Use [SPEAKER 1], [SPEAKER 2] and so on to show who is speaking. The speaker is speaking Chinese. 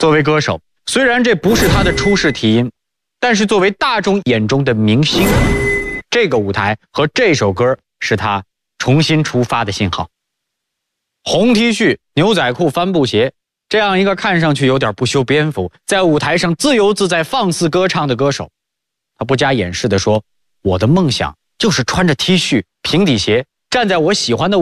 [SPEAKER 1] 作为歌手，虽然这不是他的初试题音，但是作为大众眼中的明星，这个舞台和这首歌是他重新出发的信号。红 T 恤、牛仔裤、帆布鞋，这样一个看上去有点不修边幅，在舞台上自由自在放肆歌唱的歌手，他不加掩饰地说，我的梦想就是穿着 T 恤、平底鞋，站在我喜欢的